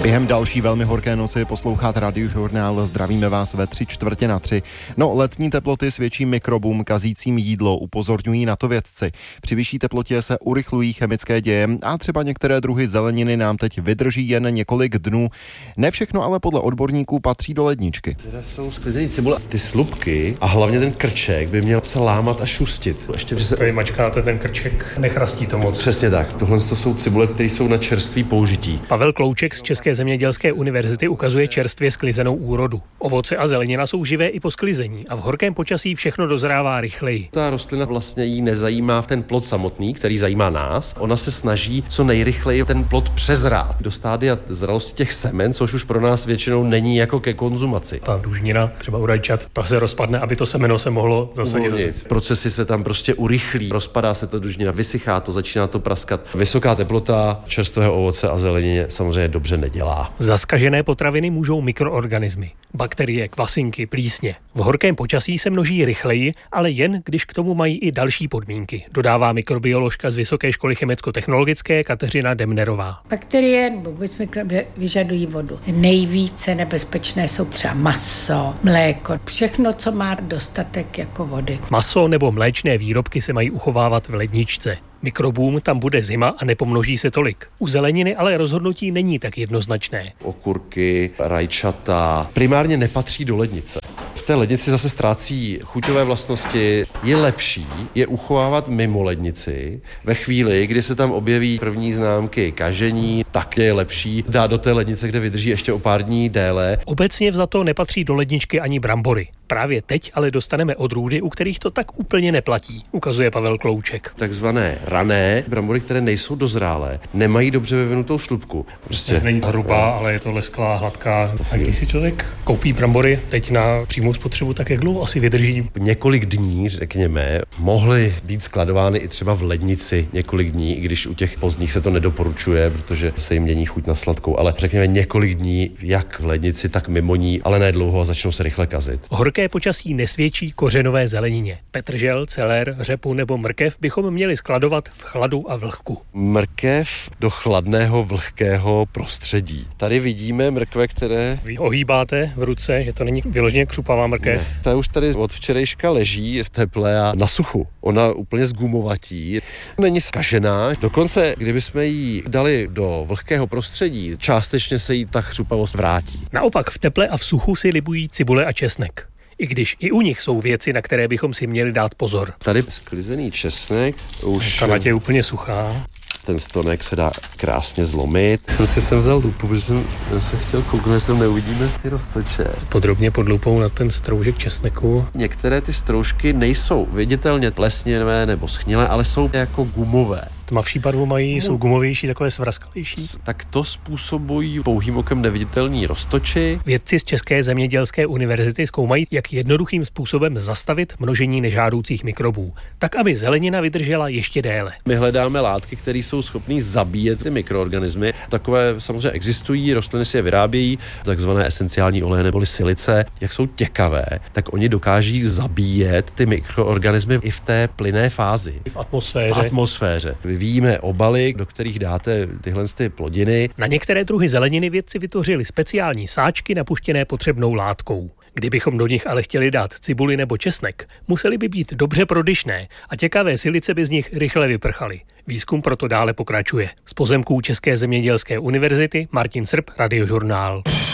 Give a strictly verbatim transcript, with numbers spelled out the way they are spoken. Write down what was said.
Během další velmi horké noci posloucháte Radiožurnál, zdravíme vás ve tři čtvrtě na tři. No, letní teploty svědčí mikrobům kazícím jídlo, upozorňují na to vědci. Při vyšší teplotě se urychlují chemické děje a třeba některé druhy zeleniny nám teď vydrží jen několik dnů. Ne všechno ale podle odborníků patří do ledničky. Teda jsou sklizený cibule, ty slupky a hlavně ten krček by měl se lámat a šustit. Ještě když se tady mačkáte, ten krček nechrastí to moc. Přesně tak. Tohle to jsou cibule, které jsou na čerstvý použití. Pavel Klouček z České zemědělské univerzity ukazuje čerstvě sklizenou úrodu. Ovoce a zelenina jsou živé i po sklizení a v horkém počasí všechno dozrává rychleji. Ta rostlina vlastně jí nezajímá ten plod samotný, který zajímá nás. Ona se snaží co nejrychleji ten plod přezrát do stádia zralosti těch semen, což už pro nás většinou není jako ke konzumaci. Ta dužnina, třeba u rajčat, ta se rozpadne, aby to semeno se mohlo dosadit. Procesy se tam prostě urychlí, rozpadá se ta dužnina, vysychá to, začíná to praskat. Vysoká teplota čerstvého ovoce a zelenině samozřejmě dobře nedělá. Zaskažené potraviny můžou mikroorganismy, bakterie, kvasinky, plísně. V horkém počasí se množí rychleji, ale jen když k tomu mají i další podmínky, dodává mikrobioložka z Vysoké školy chemicko-technologické Kateřina Demnerová. Bakterie nebo mikroby vyžadují vodu. Nejvíce nebezpečné jsou třeba maso, mléko, všechno, co má dostatek jako vody. Maso nebo mléčné výrobky se mají uchovávat v ledničce. Mikrobům tam bude zima a nepomnoží se tolik. U zeleniny ale rozhodnutí není tak jednoznačné. Okurky, rajčata primárně nepatří do lednice. V té lednici zase ztrácí chuťové vlastnosti. Je lepší je uchovávat mimo lednici. Ve chvíli, kdy se tam objeví první známky kažení, tak je lepší dát do té lednice, kde vydrží ještě o pár dní déle. Obecně vzato nepatří do ledničky ani brambory. Právě teď ale dostaneme odrůdy, u kterých to tak úplně neplatí, ukazuje Pavel Klouček. Takzvané rané brambory, které nejsou dozrálé, nemají dobře vyvinutou slupku. Prostě není hrubá, ale je to lesklá, hladká. A když si člověk koupí brambory teď na přímou spotřebu, tak jak dlouho asi vydrží? Několik dní, řekněme, mohly být skladovány i třeba v lednici několik dní, i když u těch pozdních se to nedoporučuje, protože se jim mění chuť na sladkou, ale řekněme několik dní, jak v lednici, tak mimo ní, ale ne dlouho a začnou se rychle kazit. Horké počasí nesvědčí kořenové zelenině. Petržel, celér, řepu nebo mrkev bychom měli skladovat v chladu a vlhku. Mrkev do chladného, vlhkého prostředí. Tady vidíme mrkve, které... Vy ohýbáte v ruce, že to není vyloženě křupavá mrkev. Ne, ta už tady od včerejška leží v teple a na suchu. Ona úplně zgumovatí. Není zkažená. Dokonce, kdybychom ji dali do vlhkého prostředí, částečně se jí ta chřupavost vrátí. Naopak v teple a v suchu si libují cibule a česnek. I když i u nich jsou věci, na které bychom si měli dát pozor. Tady sklizený česnek už... Ta nať je úplně suchá. Ten stonek se dá krásně zlomit. Jsem si sem vzal lupu, protože jsem se chtěl kouknout, jestli neuvidíme ty roztoče. Podrobně pod lupou na ten stroužek česneku. Některé ty stroužky nejsou viditelně plesnivé nebo schnilé, ale jsou jako gumové. Tmavší barvu mají, no. Jsou gumovější, takové svrazkalejší. Tak to způsobují pouhým okem neviditelní roztoči. Vědci z České zemědělské univerzity zkoumají, jak jednoduchým způsobem zastavit množení nežádoucích mikrobů, tak aby zelenina vydržela ještě déle. My hledáme látky, které jsou schopné zabíjet ty mikroorganismy. Takové samozřejmě existují, rostliny si je vyrábějí, takzvané esenciální oleje neboli silice. Jak jsou těkavé, tak oni dokáží zabíjet ty mikroorganismy i v té plynné fázi. V atmosféře. V atmosféře. Vyvíjíme obaly, do kterých dáte tyhle ty plodiny. Na některé druhy zeleniny vědci vytvořili speciální sáčky napuštěné potřebnou látkou. Kdybychom do nich ale chtěli dát cibuli nebo česnek, museli by být dobře prodyšné a těkavé silice by z nich rychle vyprchaly. Výzkum proto dále pokračuje. Z pozemků České zemědělské univerzity Martin Srb, Radiožurnál.